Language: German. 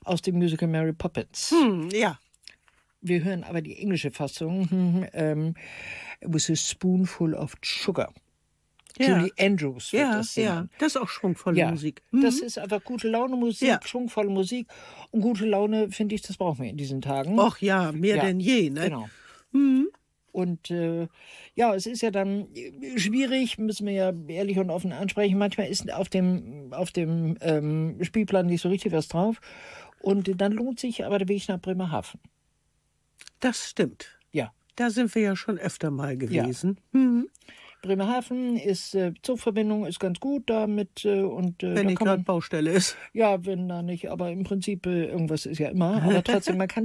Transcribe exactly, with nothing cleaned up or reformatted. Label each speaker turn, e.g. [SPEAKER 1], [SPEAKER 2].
[SPEAKER 1] aus dem Musical Mary Poppins.
[SPEAKER 2] Hm, ja.
[SPEAKER 1] Wir hören aber die englische Fassung. Hm, ähm, It was a spoonful of sugar.
[SPEAKER 2] Ja.
[SPEAKER 1] Julie Andrews wird
[SPEAKER 2] Ja,
[SPEAKER 1] das singen.
[SPEAKER 2] ja, das ist auch schwungvolle
[SPEAKER 1] Ja,
[SPEAKER 2] Musik.
[SPEAKER 1] das ist einfach gute Laune Musik,
[SPEAKER 2] Ja.
[SPEAKER 1] schwungvolle Musik. Und gute Laune, finde ich, das brauchen wir in diesen Tagen.
[SPEAKER 2] Och ja, mehr
[SPEAKER 1] Ja,
[SPEAKER 2] denn je, ne?
[SPEAKER 1] Genau. Und äh, ja, es ist ja dann schwierig, müssen wir ja ehrlich und offen ansprechen. Manchmal ist auf dem, auf dem ähm, Spielplan nicht so richtig was drauf. Und dann lohnt sich aber der Weg nach Bremerhaven.
[SPEAKER 2] Das stimmt.
[SPEAKER 1] Ja.
[SPEAKER 2] Da sind wir ja schon öfter mal gewesen.
[SPEAKER 1] Bremerhaven ist, äh, Zugverbindung ist ganz gut damit. Äh, und, äh,
[SPEAKER 2] Wenn
[SPEAKER 1] da
[SPEAKER 2] nicht
[SPEAKER 1] kann
[SPEAKER 2] gerade
[SPEAKER 1] man,
[SPEAKER 2] Baustelle ist.
[SPEAKER 1] ja, wenn da nicht, aber im Prinzip äh, irgendwas ist ja immer. Aber trotzdem, man kann